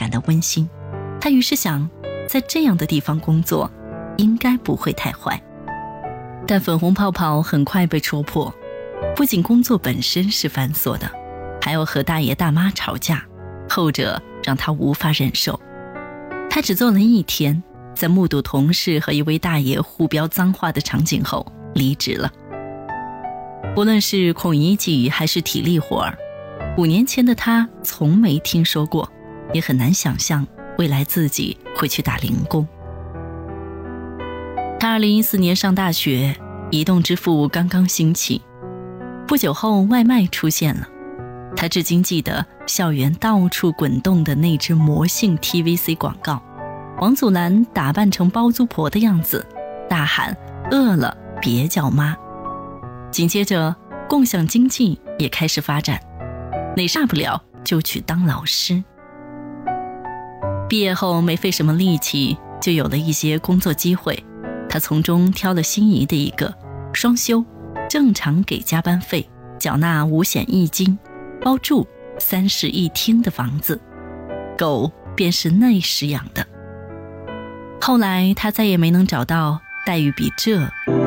感到温馨。他于是想，在这样的地方工作应该不会太坏。但粉红泡泡很快被戳破，不仅工作本身是繁琐的，还要和大爷大妈吵架，后者让他无法忍受。他只做了1天，在目睹同事和一位大爷互飙脏话的场景后离职了。无论是孔乙己还是体力活儿，5年前的他从没听说过，也很难想象未来自己会去打零工。他2014年上大学，移动支付刚刚兴起，不久后外卖出现了。他至今记得校园到处滚动的那支魔性 TVC 广告，王祖蓝打扮成包租婆的样子，大喊饿了别叫妈。紧接着共享经济也开始发展，哪大不了就去当老师。毕业后没费什么力气，就有了一些工作机会，他从中挑了心仪的一个，双休，正常给加班费，缴纳5险1金，包住3室1厅的房子，狗便是那时养的。后来他再也没能找到待遇比这